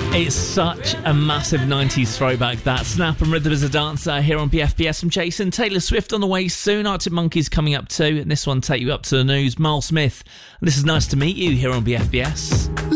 It's such a massive 90s throwback, that. Snap and Rhythm as a Dancer here on BFBS. I'm Jason. Taylor Swift on the way soon. Arctic Monkeys coming up too. And this one, take you up to the news. Miles Smith. And this is Nice to Meet You here on BFBS.